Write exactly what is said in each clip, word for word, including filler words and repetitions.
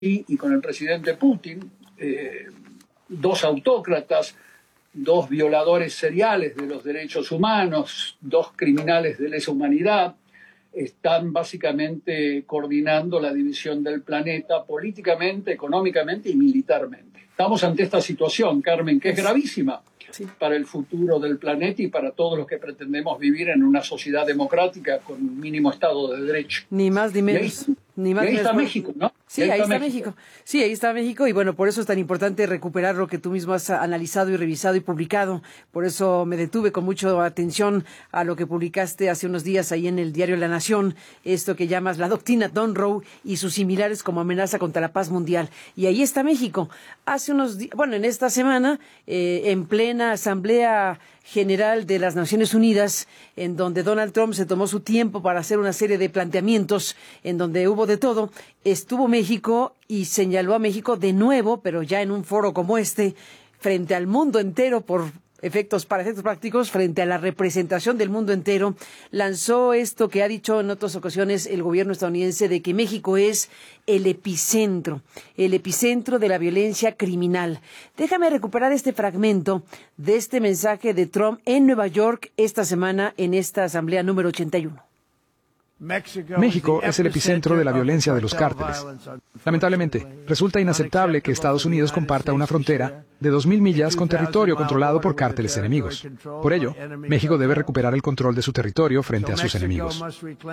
y con el presidente Putin, eh, dos autócratas, dos violadores seriales de los derechos humanos, dos criminales de lesa humanidad, están básicamente coordinando la división del planeta políticamente, económicamente y militarmente. Estamos ante esta situación, Carmen, que es gravísima sí. para el futuro del planeta y para todos los que pretendemos vivir en una sociedad democrática con un mínimo Estado de Derecho. Ni más ni menos. Y ahí, ni más, y ahí ni está menos. México, ¿no? Sí, ahí, ahí está, está México. México. Sí, ahí está México y bueno, por eso es tan importante recuperar lo que tú mismo has analizado y revisado y publicado. Por eso me detuve con mucha atención a lo que publicaste hace unos días ahí en el diario La Nación, esto que llamas la doctrina Monroe y sus similares como amenaza contra la paz mundial. Y ahí está México. Hace unos días, bueno, en esta semana, eh, en plena Asamblea General de las Naciones Unidas, en donde Donald Trump se tomó su tiempo para hacer una serie de planteamientos, en donde hubo de todo, estuvo México y señaló a México de nuevo, pero ya en un foro como este, frente al mundo entero por efectos, para efectos prácticos, frente a la representación del mundo entero, lanzó esto que ha dicho en otras ocasiones el gobierno estadounidense de que México es el epicentro, el epicentro de la violencia criminal. Déjame recuperar este fragmento de este mensaje de Trump en Nueva York esta semana en esta asamblea número ochenta y uno. México es el epicentro de la violencia de los cárteles. Lamentablemente, resulta inaceptable que Estados Unidos comparta una frontera de dos mil millas con territorio controlado por cárteles enemigos. Por ello, México debe recuperar el control de su territorio frente a sus enemigos.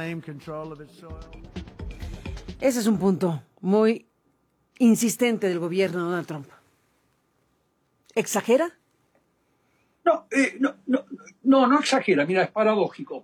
Ese es un punto muy insistente del gobierno de Donald Trump. ¿Exagera? No, eh, no, no, no, no exagera. Mira, es paradójico.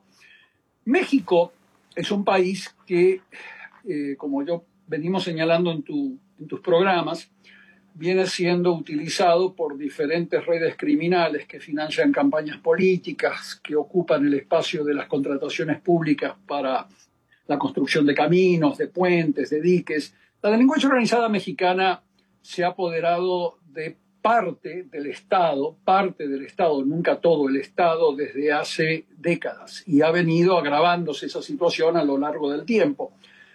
México es un país que, eh, como yo venimos señalando en, tu, en tus programas, viene siendo utilizado por diferentes redes criminales que financian campañas políticas, que ocupan el espacio de las contrataciones públicas para la construcción de caminos, de puentes, de diques. La delincuencia organizada mexicana se ha apoderado de parte del Estado, parte del Estado, nunca todo el Estado, desde hace décadas. Y ha venido agravándose esa situación a lo largo del tiempo.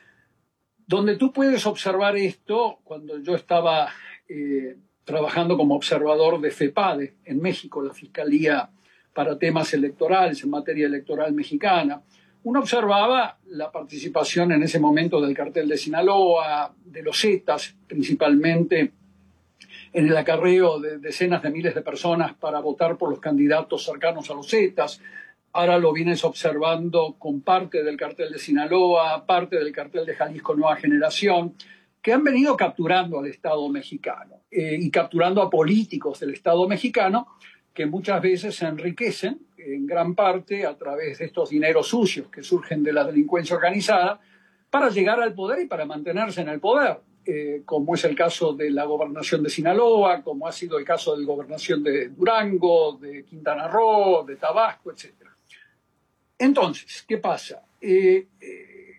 Donde tú puedes observar esto, cuando yo estaba eh, trabajando como observador de FEPADE en México, la Fiscalía para Temas Electorales, en materia electoral mexicana, uno observaba la participación en ese momento del Cartel de Sinaloa, de los Zetas, principalmente en el acarreo de decenas de miles de personas para votar por los candidatos cercanos a los Zetas. Ahora lo vienes observando con parte del Cartel de Sinaloa, parte del Cartel de Jalisco Nueva Generación, que han venido capturando al Estado mexicano eh, y capturando a políticos del Estado mexicano que muchas veces se enriquecen en gran parte a través de estos dineros sucios que surgen de la delincuencia organizada para llegar al poder y para mantenerse en el poder. Eh, como es el caso de la gobernación de Sinaloa, como ha sido el caso de la gobernación de Durango, de Quintana Roo, de Tabasco, etcétera. Entonces, ¿qué pasa? Eh, eh,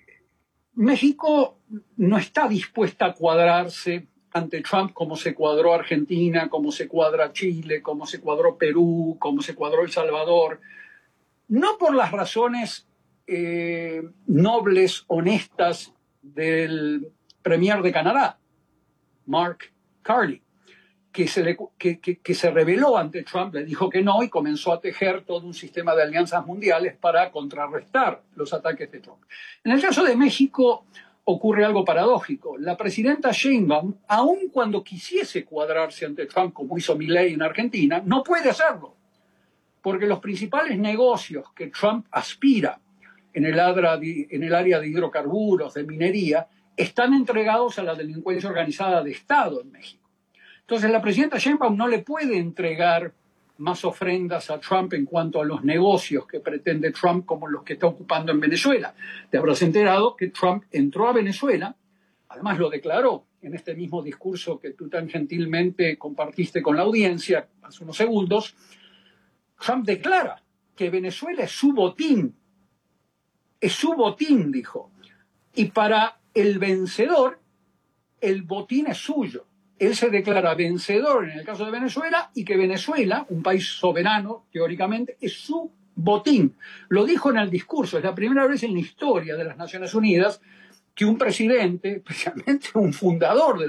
México no está dispuesta a cuadrarse ante Trump como se cuadró Argentina, como se cuadra Chile, como se cuadró Perú, como se cuadró El Salvador, no por las razones eh, nobles, honestas del premier de Canadá, Mark Carney, que se, le, que, que, que se rebeló ante Trump, le dijo que no y comenzó a tejer todo un sistema de alianzas mundiales para contrarrestar los ataques de Trump. En el caso de México ocurre algo paradójico. La presidenta Sheinbaum, aun cuando quisiese cuadrarse ante Trump, como hizo Milei en Argentina, no puede hacerlo, porque los principales negocios que Trump aspira en el, área de, en el área de hidrocarburos, de minería, están entregados a la delincuencia organizada de Estado en México. Entonces, la presidenta Sheinbaum no le puede entregar más ofrendas a Trump en cuanto a los negocios que pretende Trump como los que está ocupando en Venezuela. Te habrás enterado que Trump entró a Venezuela, además lo declaró en este mismo discurso que tú tan gentilmente compartiste con la audiencia hace unos segundos. Trump declara que Venezuela es su botín, es su botín, dijo, y para el vencedor, el botín es suyo. Él se declara vencedor en el caso de Venezuela y que Venezuela, un país soberano, teóricamente, es su botín. Lo dijo en el discurso, es la primera vez en la historia de las Naciones Unidas que un presidente, especialmente un fundador de